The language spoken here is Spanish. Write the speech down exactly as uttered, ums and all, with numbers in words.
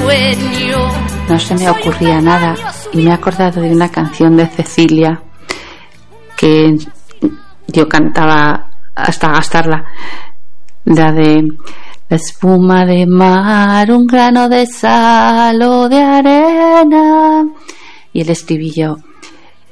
sueño. No se me ocurría nada y me he acordado de una canción de Cecilia que yo cantaba hasta gastarla, la de la espuma de mar, un grano de sal o de arena, y el estribillo: